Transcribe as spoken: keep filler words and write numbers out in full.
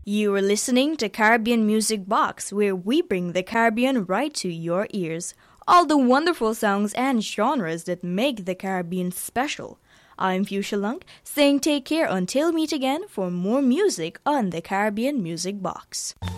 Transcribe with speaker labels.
Speaker 1: You are listening to Caribbean Music Box, where we bring the Caribbean right to your ears. All the wonderful songs and genres that make the Caribbean special. I'm Fuchsia Lunk, saying take care until we meet again for more music on the Caribbean Music Box.